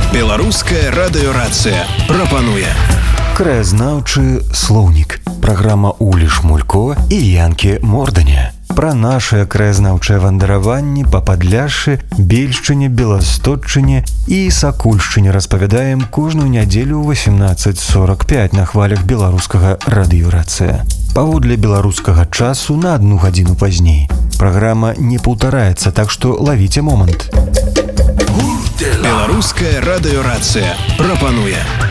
Беларуская радыёрацыя прапануе краязнаўчы слоўнік. Праграма Улі Шмулько і Янкі Морданя. Пра нашыя краязнаўчыя вандраванні па Падляшшы, Бельшчыне, Беластотчыне і Сакульшчыне распавядаем кожную нядзелю ў 18:45 на хвалях беларускага радыёрацыя. Паводле беларускага часу на 1 гадзіну пазней. Праграма не паўтараецца, так што лавіце момант. Беларуская радыёрацыя прапануе